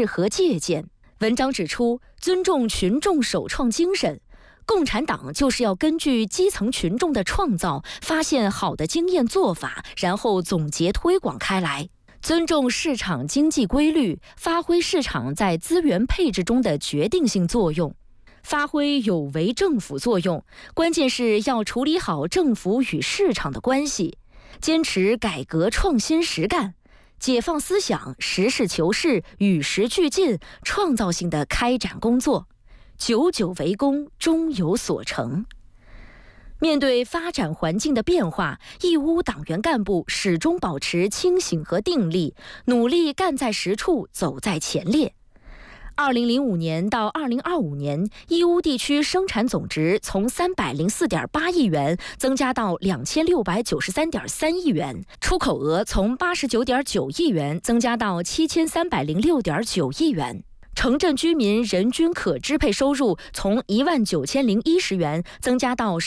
示和借鉴。文章指出，尊重群众首创精神。共产党就是要根据基层群众的创造，发现好的经验做法，然后总结推广开来。尊重市场经济规律，发挥市场在资源配置中的决定性作用，发挥有为政府作用。关键是要处理好政府与市场的关系，坚持改革创新实干，解放思想，实事求是，与时俱进，创造性的开展工作，久久为功，终有所成。面对发展环境的变化，义乌党员干部始终保持清醒和定力，努力干在实处，走在前列。2005年到2025年，义乌地区生产总值从304.8亿元增加到2693.3亿元，出口额从89.9亿元增加到7306.9亿元。城镇居民人均可支配收入从19010元增加到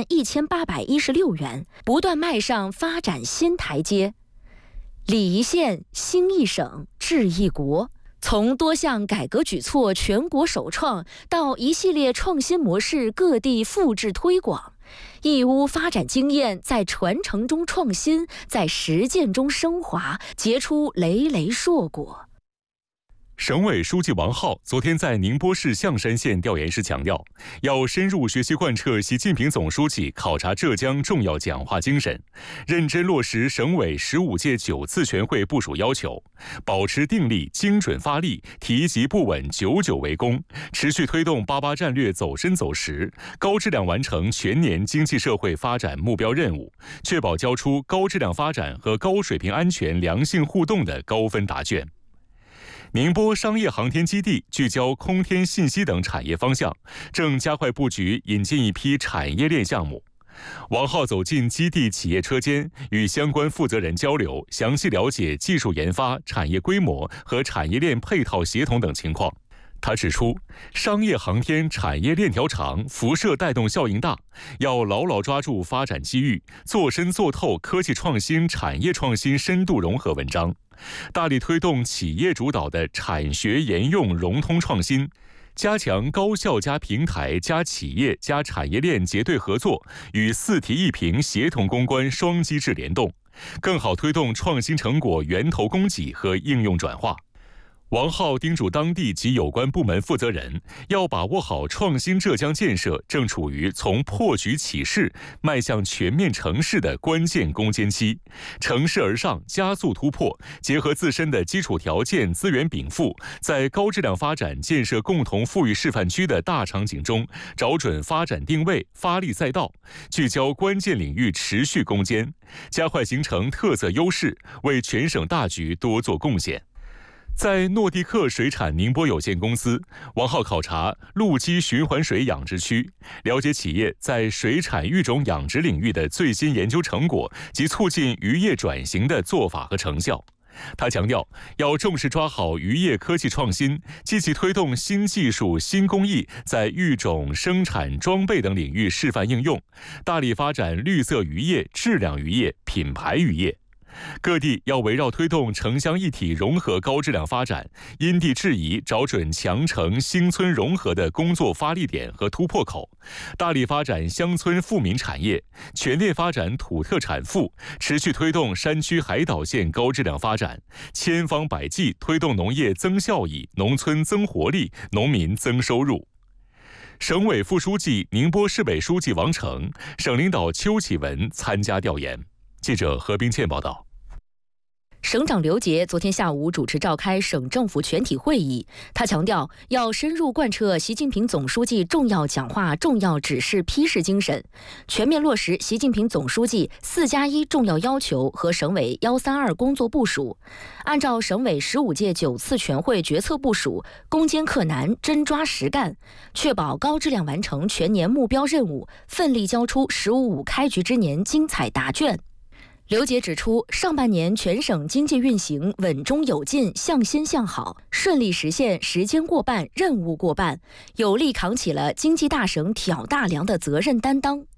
101816元，不断迈上发展新台阶。理一县，兴一省，治一国。从多项改革举措全国首创到一系列创新模式各地复制推广，义乌发展经验在传承中创新，在实践中升华，结出累累硕果。 省委书记王浩昨天在宁波市象山县调研时强调，要深入学习贯彻习近平总书记考察浙江重要讲话精神，认真落实省委15届9次全会部署要求，保持定力，精准发力，提级不稳，久久为功，持续推动88战略走深走实，高质量完成全年经济社会发展目标任务，确保交出高质量发展和高水平安全良性互动的高分答卷。宁波商业航天基地聚焦空天信息等产业方向，正加快布局引进一批产业链项目。王浩走进基地企业车间，与相关负责人交流，详细了解技术研发、产业规模和产业链配套协同等情况。他指出，商业航天产业链条长，辐射带动效应大，要牢牢抓住发展机遇，做深做透科技创新、产业创新深度融合文章，大力推动企业主导的产学研用融通创新，加强高校加平台加企业加产业链结对合作，与4提1评协同攻关双机制联动，更好推动创新成果源头供给和应用转化。王浩叮嘱当地及有关部门负责人，要把握好创新浙江建设正处于从破局起势迈向全面城市的关键攻坚期，乘势而上，加速突破，结合自身的基础条件资源禀赋，在高质量发展建设共同富裕示范区的大场景中，找准发展定位，发力赛道，聚焦关键领域持续攻坚，加快形成特色优势，为全省大局多做贡献。在诺地克水产宁波有限公司，王浩考察陆基循环水养殖区，了解企业在水产育种养殖领域的最新研究成果及促进渔业转型的做法和成效。他强调，要重视抓好渔业科技创新，积极推动新技术、新工艺在育种、生产、装备等领域示范应用，大力发展绿色渔业、质量渔业、品牌渔业。各地要围绕推动城乡一体融合高质量发展，因地制宜找准强城兴村融合的工作发力点和突破口，大力发展乡村富民产业，全面发展土特产富，持续推动山区海岛县高质量发展，千方百计推动农业增效益、农村增活力、农民增收入。省委副书记、宁波市委书记王成、省领导邱启文参加调研。记者何冰倩报道。 省长刘杰昨天下午主持召开省政府全体会议，他强调要深入贯彻习近平总书记重要讲话、重要指示批示精神，全面落实习近平总书记4+1重要要求和省委132工作部署，按照省委15届9次全会决策部署，攻坚克难，真抓实干，确保高质量完成全年目标任务，奋力交出“15+5”开局之年精彩答卷。刘杰指出，上半年全省经济运行稳中有进，向先向好，顺利实现时间过半、任务过半，有力扛起了经济大省挑大梁的责任担当。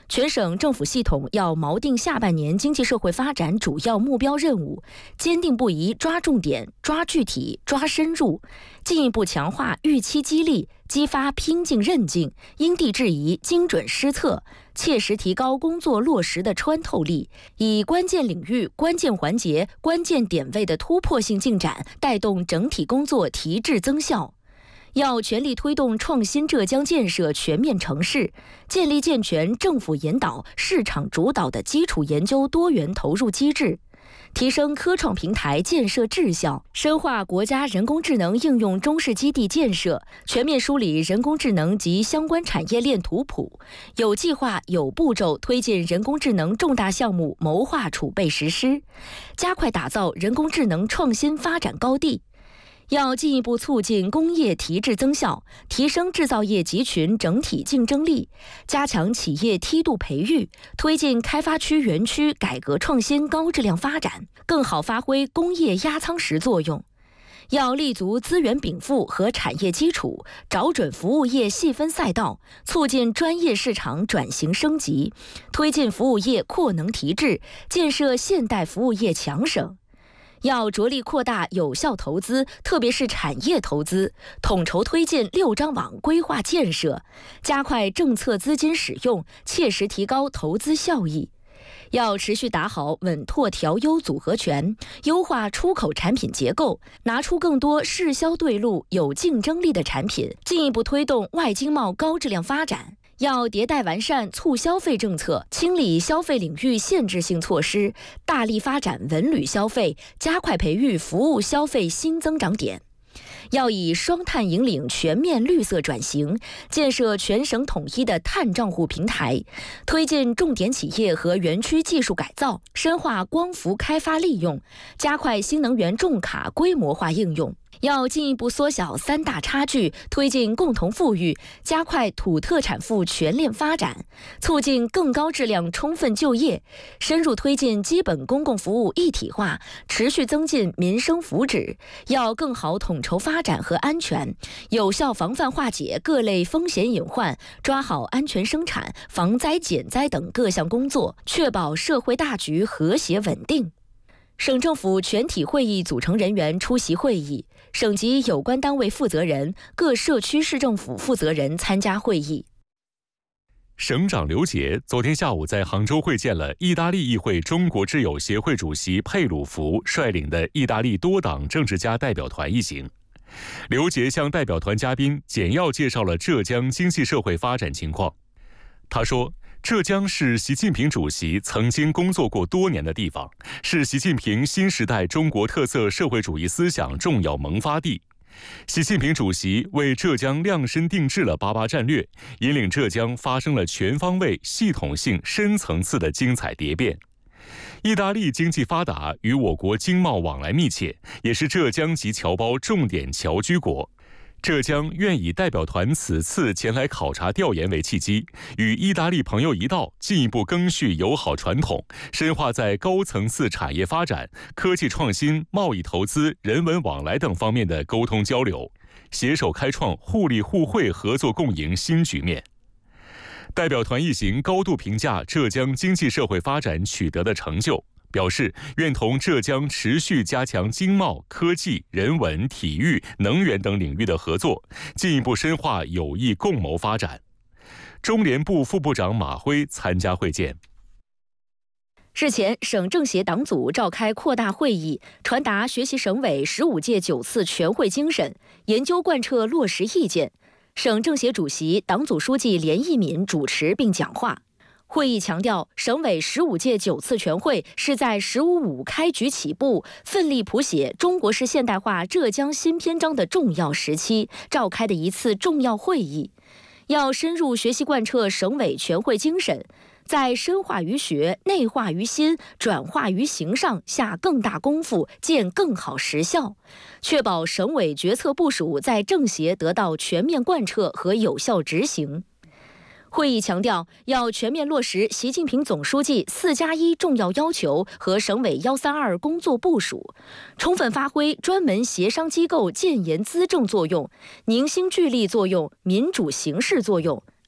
全省政府系统要锚定下半年经济社会发展主要目标任务，坚定不移抓重点、抓具体、抓深入，进一步强化预期激励，激发拼劲韧劲，因地制宜、精准施策，切实提高工作落实的穿透力，以关键领域、关键环节、关键点位的突破性进展，带动整体工作提质增效。要全力推动创新浙江建设全面成事，建立健全政府引导、市场主导的基础研究多元投入机制，提升科创平台建设质效，深化国家人工智能应用中试基地建设，全面梳理人工智能及相关产业链图谱，有计划、有步骤推进人工智能重大项目谋划储备实施，加快打造人工智能创新发展高地。要进一步促进工业提质增效，提升制造业集群整体竞争力，加强企业梯度培育，推进开发区园区改革创新高质量发展，更好发挥工业压舱石作用。要立足资源禀赋和产业基础，找准服务业细分赛道，促进专业市场转型升级，推进服务业扩能提质，建设现代服务业强省。要着力扩大有效投资，特别是产业投资，统筹推进6张网规划建设，加快政策资金使用，切实提高投资效益。要持续打好稳拓调优组合拳，优化出口产品结构，拿出更多适销对路、有竞争力的产品，进一步推动外经贸高质量发展。要迭代完善促消费政策，清理消费领域限制性措施，大力发展文旅消费，加快培育服务消费新增长点。要以双碳引领全面绿色转型，建设全省统一的碳账户平台，推进重点企业和园区技术改造，深化光伏开发利用，加快新能源重卡规模化应用。要进一步缩小3大差距，推进共同富裕，加快土特产富全链发展，促进更高质量充分就业，深入推进基本公共服务一体化，持续增进民生福祉。要更好统筹发展和安全，有效防范化解各类风险隐患，抓好安全生产、防灾减灾等各项工作，确保社会大局和谐稳定。省政府全体会议组成人员出席会议，省级有关单位负责人、各社区市政府负责人参加会议。 省长刘杰昨天下午在杭州会见了意大利议会中国之友协会主席佩鲁福率领的意大利多党政治家代表团一行。刘杰向代表团嘉宾简要介绍了浙江经济社会发展情况。他说，浙江是习近平主席曾经工作过多年的地方，是习近平新时代中国特色社会主义思想重要萌发地。习近平主席为浙江量身定制了88战略，引领浙江发生了全方位、系统性、深层次的精彩蝶变。意大利经济发达，与我国经贸往来密切，也是浙江及侨胞重点侨居国。浙江愿以代表团此次前来考察调研为契机，与意大利朋友一道，进一步赓续友好传统，深化在高层次产业发展、科技创新、贸易投资、人文往来等方面的沟通交流，携手开创互利互惠、合作共赢新局面。代表团一行高度评价浙江经济社会发展取得的成就，表示愿同浙江持续加强经贸、科技、人文、体育、能源等领域的合作，进一步深化友谊共谋发展。中联部副部长马辉参加会见。 日前，省政协党组召开扩大会议，传达学习省委15届9次全会精神，研究贯彻落实意见。省政协主席、党组书记连益敏主持并讲话。会议强调，省委15届9次全会是在“15.5”开局起步，奋力谱写中国式现代化浙江新篇章的重要时期召开的一次重要会议。要深入学习贯彻省委全会精神，在深化于学、内化于心、转化于行上下更大功夫，见更好实效，确保省委决策部署在政协得到全面贯彻和有效执行。会议强调，要全面落实习近平总书记4+1重要要求和省委132工作部署，充分发挥专门协商机构建言资政作用、凝心聚力作用、民主形势作用，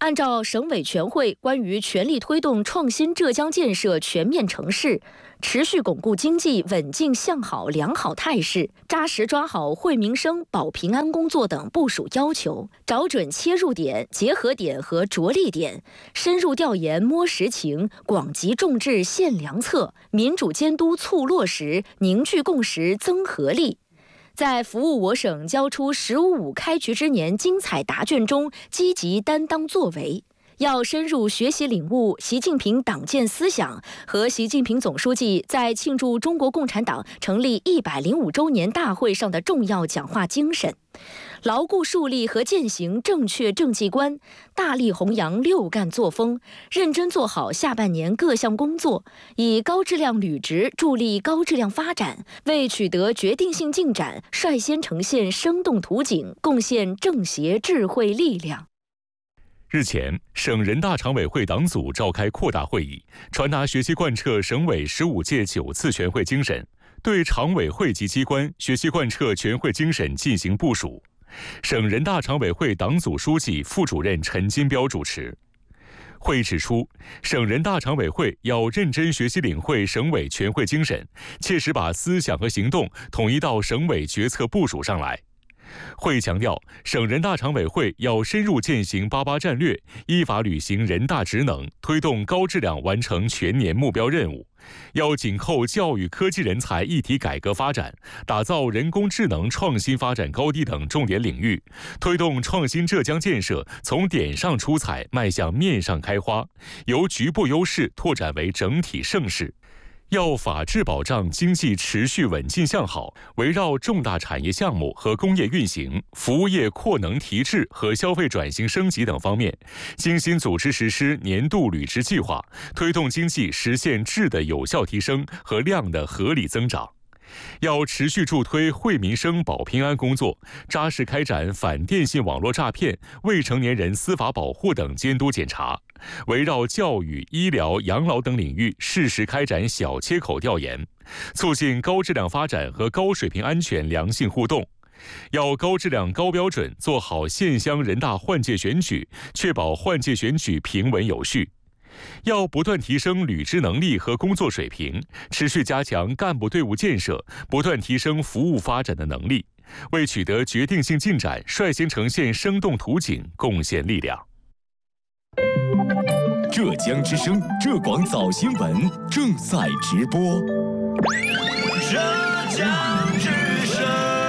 按照省委全会关于全力推动创新浙江建设全面城市，持续巩固经济稳健向好良好态势，扎实抓好惠民生、保平安工作等部署要求，找准切入点、结合点和着力点，深入调研摸实情，广集众志献良策，民主监督促落实，凝聚共识增合力。在服务我省交出“15+5”开局之年精彩答卷中积极担当作为，要深入学习领悟习近平党建思想和习近平总书记在庆祝中国共产党成立105周年大会上的重要讲话精神，牢固树立和践行正确政绩观，大力弘扬六干作风，认真做好下半年各项工作，以高质量履职助力高质量发展，为取得决定性进展率先呈现生动图景，贡献政协智慧力量。 日前，省人大常委会党组召开扩大会议，传达学习贯彻省委15届9次全会精神，对常委会及机关学习贯彻全会精神进行部署。省人大常委会党组书记、副主任陈金彪主持。会议指出，省人大常委会要认真学习领会省委全会精神，切实把思想和行动统一到省委决策部署上来。会议强调，省人大常委会要深入践行88战略，依法履行人大职能，推动高质量完成全年目标任务。要紧扣教育科技人才一体改革发展，打造人工智能创新发展高地等重点领域，推动创新浙江建设从点上出彩迈向面上开花，由局部优势拓展为整体盛世。要法治保障经济持续稳进向好，围绕重大产业项目和工业运行、服务业扩能提质和消费转型升级等方面，精心组织实施年度履职计划，推动经济实现质的有效提升和量的合理增长。要持续助推惠民生保平安工作，扎实开展反电信网络诈骗、未成年人司法保护等监督检查，围绕教育、医疗、养老等领域适时开展小切口调研，促进高质量发展和高水平安全良性互动。要高质量高标准做好县乡人大换届选举，确保换届选举平稳有序。要不断提升履职能力和工作水平，持续加强干部队伍建设，不断提升服务发展的能力，为取得决定性进展率先呈现生动图景贡献力量。 浙江之声浙广早新闻正在直播。 浙江之声，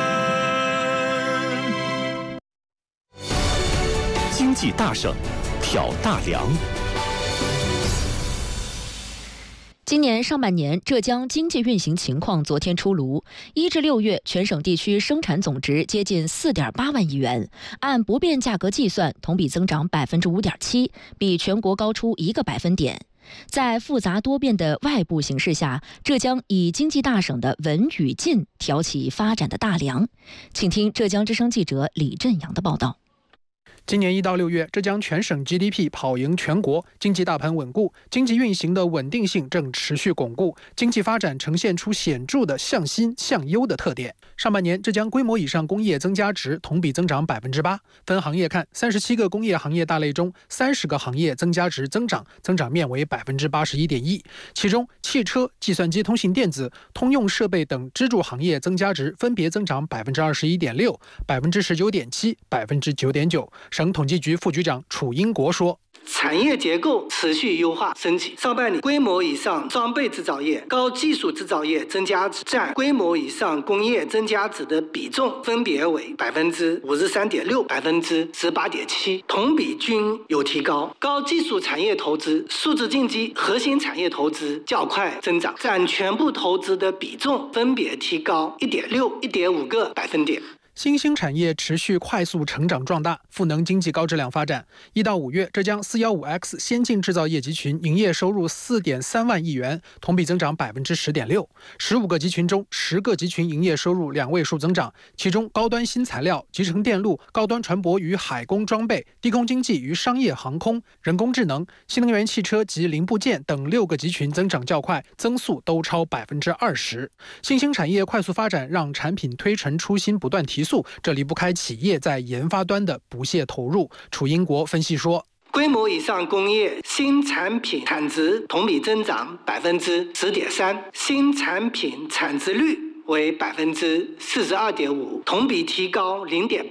经济大省，挑大梁。 今年上半年浙江经济运行情况昨天出炉，1至6月全省地区生产总值接近4.8万亿元，按不变价格计算，同比增长5.7%，比全国高出1个百分点。在复杂多变的外部形势下，浙江以经济大省的稳与进挑起发展的大梁。请听浙江之声记者李振阳的报道。 今年1到6月，浙江全省 GDP 跑赢全国，经济大盘稳固，经济运行的稳定性正持续巩固，经济发展呈现出显著的向新向优的特点。上半年，浙江规模以上工业增加值同比增长8%。分行业看，37个工业行业大类中，30个行业增加值增长面为81.1%，其中汽车、计算机通信电子、通用设备等支柱行业增加值分别增长21.6%、19.7%、9.9%。省统计局副局长楚英国说， 产业结构持续优化升级，上半年规模以上装备制造业、高技术制造业增加值占规模以上工业增加值的比重分别为53.6%、18.7%，同比均有提高。高技术产业投资、数字经济核心产业投资较快增长，占全部投资的比重分别提高1.6、1.5个百分点。 新兴产业持续快速成长壮大，赋能经济高质量发展。1到5月，浙江 415X 先进制造业集群营业收入4.3万亿元，同比增长10.6%。15个集群中，10个集群营业收入2位数增长，其中高端新材料、集成电路、高端船舶与海工装备、低空经济与商业航空、人工智能、新能源汽车及零部件等6个集群增长较快，增速都超20%。新兴产业快速发展，让产品推陈出新不断提速，这离不开企业在研发端的不懈投入。楚英国分析说， 规模以上工业新产品产值同比增长10.3%，新产品产值率为42.5%，同比提高0.8